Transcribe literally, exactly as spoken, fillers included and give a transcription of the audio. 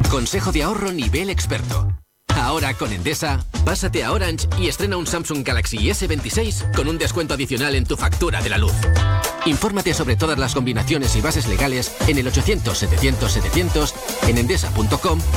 Consejo de ahorro nivel experto. Ahora con Endesa, pásate a Orange y estrena un Samsung Galaxy ese veintiséis con un descuento adicional en tu factura de la luz. Infórmate sobre todas las combinaciones y bases legales en el ochocientos setecientos setecientos, en endesa punto com